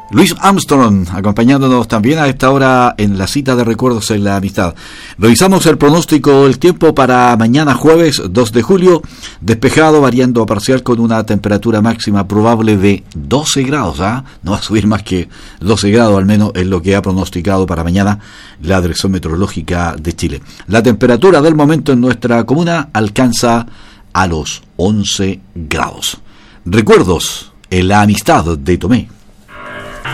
Louis Armstrong, acompañándonos también a esta hora en la cita de recuerdos en la amistad. Revisamos el pronóstico del tiempo para mañana jueves 2 de julio, despejado, variando a parcial con una temperatura máxima probable de 12 grados, no va a subir más que 12 grados, al menos es lo que ha pronosticado para mañana la Dirección Meteorológica de Chile. La temperatura del momento en nuestra comuna alcanza a los 11 grados. Recuerdos en la amistad de Tomé.